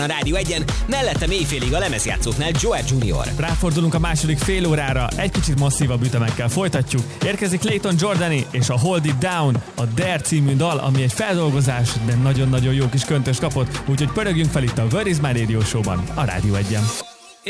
a Rádió 1-en, mellette éjfélig a lemezjátszóknál Joe Junior. Ráfordulunk a második fél órára, egy kicsit masszívabb ütemekkel folytatjuk. Érkezik Clayton Jordani és a Hold It Down, a Dare című dal, ami egy feldolgozás, de nagyon-nagyon jó kis köntös kapott, úgyhogy pörögjünk fel itt a Where Is My Radio Show-ban, a Rádió 1-en.